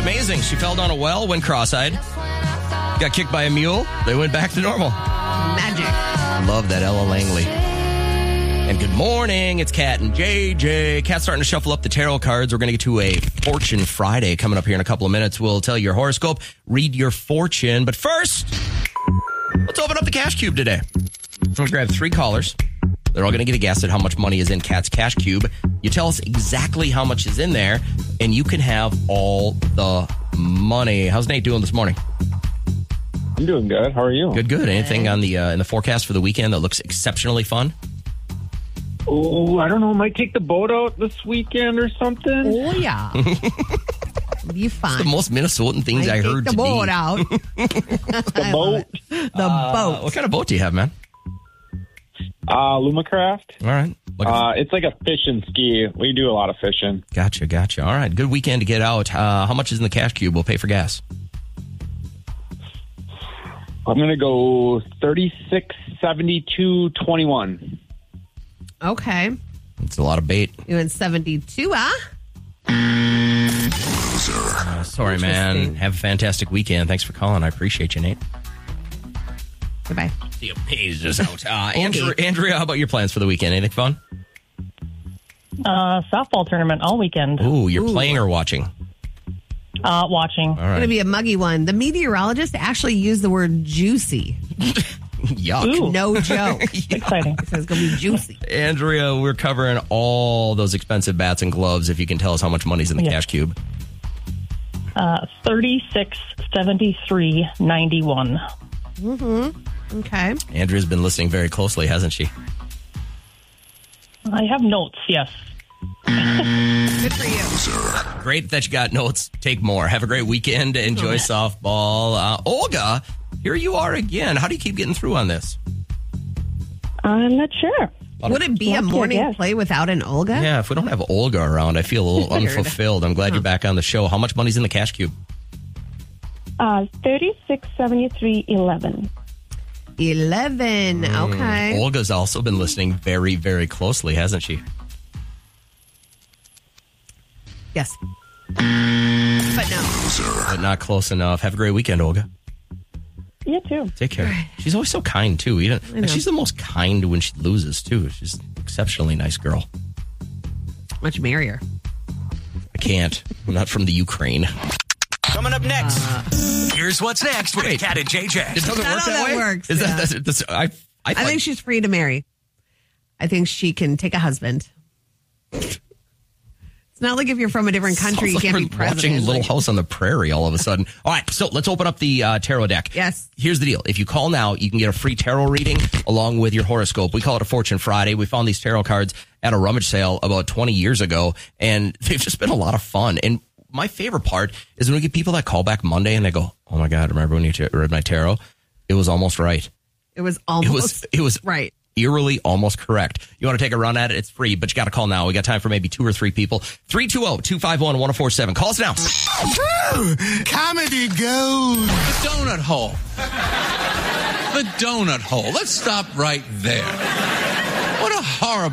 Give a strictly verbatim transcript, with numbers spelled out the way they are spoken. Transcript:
Amazing. She fell down a well, went cross-eyed, got kicked by a mule. They went back to normal. Magic. Love that, Ella Langley. And good morning. It's Kat and J J. Kat's starting to shuffle up the tarot cards. We're going to get to a Fortune Friday coming up here in a couple of minutes. We'll tell you your horoscope, read your fortune. But first, let's open up the cash cube today. I'm going to grab three callers. They're all going to get a guess at how much money is in Kat's cash cube. You tell us exactly how much is in there, and you can have all the money. How's Nate doing this morning? I'm doing good. How are you? Good, good. Anything on the uh, in the forecast for the weekend that looks exceptionally fun? Oh, I don't know. Might take the boat out this weekend or something. Oh, yeah. Be fun. The most Minnesotan things I, I heard the today. boat out. The boat. The Uh, boat. what kind of boat do you have, man? Uh, Lumacraft. All right. Looking Uh, it's like a fish and ski. We do a lot of fishing. Gotcha, gotcha. All right, good weekend to get out. Uh, how much is in the cash cube? We'll pay for gas. I'm going to go thirty-six, seventy-two, twenty-one. Okay. It's a lot of bait. You went seventy-two, huh? Uh, sorry, man. Interesting. Have a fantastic weekend. Thanks for calling. I appreciate you, Nate. Goodbye. The page is out. Uh, Andrea, Andrea, how about your plans for the weekend? Anything fun? Uh, softball tournament all weekend. Ooh, you're Ooh. playing or watching? Uh, watching. All It's going right. to be a muggy one. The meteorologist actually used the word juicy. Yuck. Ooh. No joke. Exciting. It says it's going to be juicy. Andrea, we're covering all those expensive bats and gloves if you can tell us how much money's in the Yeah. cash cube. Uh, thirty-six, seventy-three, ninety-one. Okay. Andrea's been listening very closely, hasn't she? I have notes, yes. Good for you. Great that you got notes. Take more. Have a great weekend. Enjoy softball. Uh, Olga, here you are again. How do you keep getting through on this? I'm not sure. Would it be a Lucky, I morning guess. play without an Olga? Yeah, if we don't have Olga around, I feel a little Weird. unfulfilled. I'm glad you're back on the show. How much money's in the cash cube? Uh, thirty-six, seventy-three, eleven. eleven. Okay. Olga's also been listening very, very closely, hasn't she? Yes. But no. But not close enough. Have a great weekend, Olga. You too. Take care. She's always so kind, too. Even know. and she's the most kind when she loses, too. She's an exceptionally nice girl. Much merrier. I can't. I'm not from the Ukraine. Coming up next, here's what's next with Wait. Kat and J J. It doesn't Not work how that, that way? works, Is yeah. that, that's, that's, I, I, I thought- think she's free to marry. I think she can take a husband. It's not like if you're from a different country, you Sounds can't like be we're president. watching Little Like- House on the Prairie all of a sudden. All right, so let's open up the uh, tarot deck. Yes. Here's the deal. If you call now, you can get a free tarot reading along with your horoscope. We call it a Fortune Friday. We found these tarot cards at a rummage sale about twenty years ago, and they've just been a lot of fun. And my favorite part is when we get people that call back Monday and they go, oh, my God, remember when you t- read my tarot? It was almost right. It was almost It was, it was right. eerily almost correct. You want to take a run at it? It's free, but you got to call now. We got time for maybe two or three people. three two zero, two five one, one zero four seven. Call us now. Comedy gold. The donut hole. The donut hole. Let's stop right there. What a horrible